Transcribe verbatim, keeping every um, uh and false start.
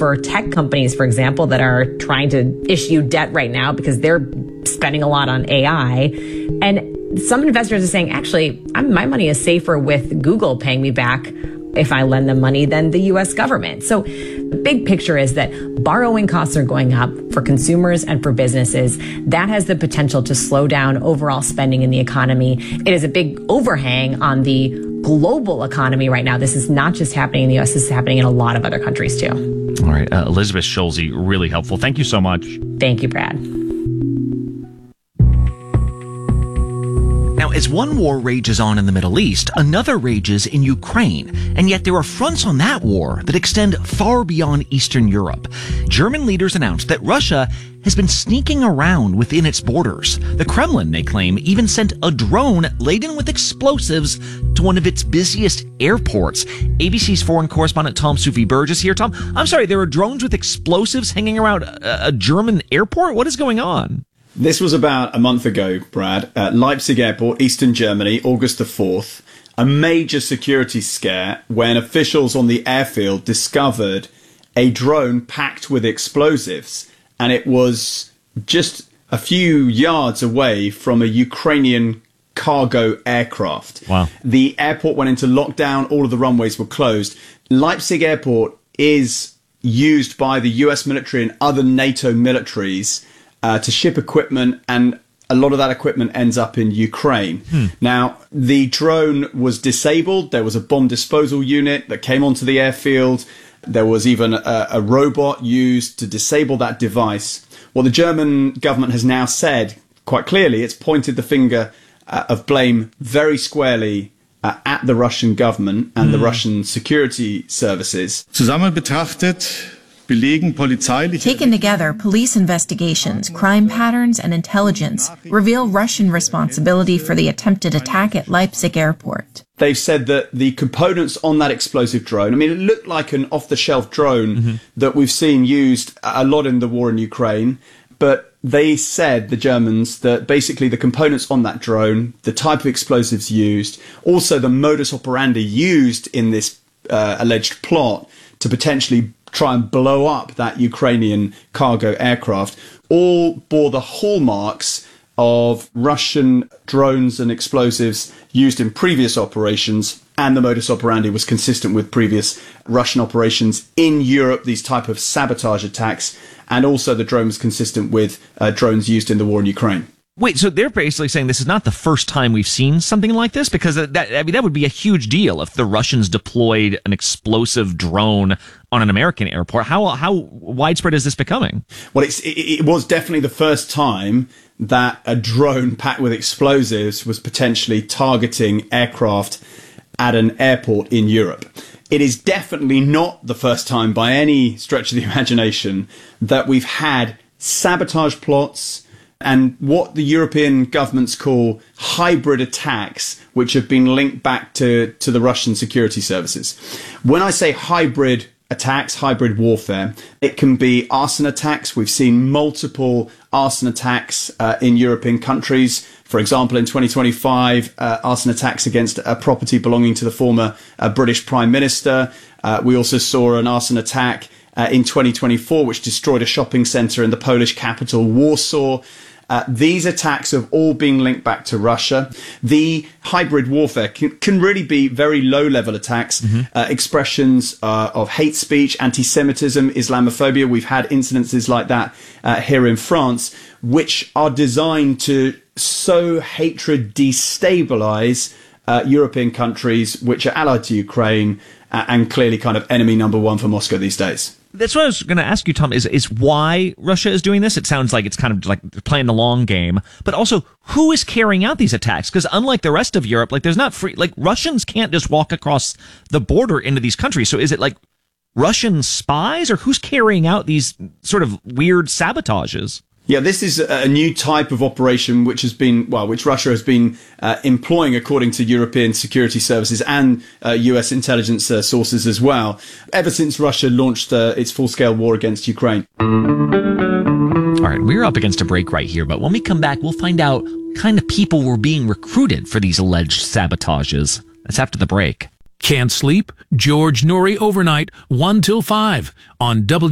for tech companies, for example, that are trying to issue debt right now because they're spending a lot on A I. And some investors are saying, actually, I'm, my money is safer with Google paying me back if I lend them money than the U S government. So the big picture is that borrowing costs are going up for consumers and for businesses. That has the potential to slow down overall spending in the economy. It is a big overhang on the global economy right now. This is not just happening in the U S, this is happening in a lot of other countries too. All right. Uh, Elizabeth Schulze, really helpful. Thank you so much. Thank you, Brad. Now, as one war rages on in the Middle East, another rages in Ukraine. And yet there are fronts on that war that extend far beyond Eastern Europe. German leaders announced that Russia has been sneaking around within its borders. The Kremlin, they claim, even sent a drone laden with explosives to one of its busiest airports. A B C's foreign correspondent Tom Sufi Burgess here. Tom, I'm sorry, there are drones with explosives hanging around a, a German airport? What is going on? This was about a month ago, Brad, at Leipzig Airport, Eastern Germany, August the fourth. A major security scare when officials on the airfield discovered a drone packed with explosives. And it was just a few yards away from a Ukrainian cargo aircraft. Wow. The airport went into lockdown. All of the runways were closed. Leipzig Airport is used by the U S military and other NATO militaries Uh, to ship equipment, and a lot of that equipment ends up in Ukraine. Hmm. Now, the drone was disabled. There was a bomb disposal unit that came onto the airfield. There was even a, a robot used to disable that device. Well, the German government has now said, quite clearly, it's pointed the finger uh, of blame very squarely uh, at the Russian government and hmm. the Russian security services. Zusammen betrachtet Taken together, police investigations, crime patterns, and intelligence reveal Russian responsibility for the attempted attack at Leipzig Airport. They've said that the components on that explosive drone, I mean, it looked like an off-the-shelf drone mm-hmm. that we've seen used a lot in the war in Ukraine, but they said, the Germans, that basically the components on that drone, the type of explosives used, also the modus operandi used in this uh, alleged plot to potentially try and blow up that Ukrainian cargo aircraft, all bore the hallmarks of Russian drones and explosives used in previous operations, and the modus operandi was consistent with previous Russian operations in Europe, these type of sabotage attacks, and also the drone was consistent with uh, drones used in the war in Ukraine. Wait, so they're basically saying this is not the first time we've seen something like this? Because that, I mean, that would be a huge deal if the Russians deployed an explosive drone on an American airport. How how widespread is this becoming? Well, it's, it, it was definitely the first time that a drone packed with explosives was potentially targeting aircraft at an airport in Europe. It is definitely not the first time by any stretch of the imagination that we've had sabotage plots and what the European governments call hybrid attacks, which have been linked back to, to the Russian security services. When I say hybrid attacks, hybrid warfare, it can be arson attacks. We've seen multiple arson attacks uh, in European countries. For example, in twenty twenty-five, uh, arson attacks against a property belonging to the former uh, British Prime Minister. Uh, we also saw an arson attack uh, in twenty twenty-four, which destroyed a shopping centre in the Polish capital, Warsaw. Uh, these attacks have all been linked back to Russia. The hybrid warfare can, can really be very low-level attacks, mm-hmm. uh, expressions uh, of hate speech, anti-Semitism, Islamophobia. We've had incidences like that uh, here in France, which are designed to sow hatred, destabilize uh, European countries which are allied to Ukraine uh, and clearly kind of enemy number one for Moscow these days. That's what I was going to ask you, Tom, is is why Russia is doing this. It sounds like it's kind of like playing the long game, but also who is carrying out these attacks? Because unlike the rest of Europe, like there's not free, like Russians can't just walk across the border into these countries. So is it like Russian spies, or who's carrying out these sort of weird sabotages? Yeah, this is a new type of operation which has been, well, which Russia has been uh, employing according to European security services and uh, U S intelligence uh, sources as well, ever since Russia launched uh, its full-scale war against Ukraine. All right, we're up against a break right here, but when we come back, we'll find out what kind of people were being recruited for these alleged sabotages. That's after the break. Can't sleep? George Noory overnight, one till five on W.